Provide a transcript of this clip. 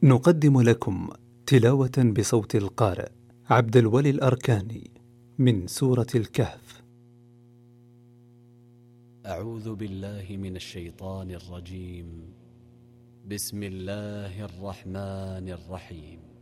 نقدم لكم تلاوة بصوت القارئ عبد الولي الأركاني من سورة الكهف. أعوذ بالله من الشيطان الرجيم. بسم الله الرحمن الرحيم.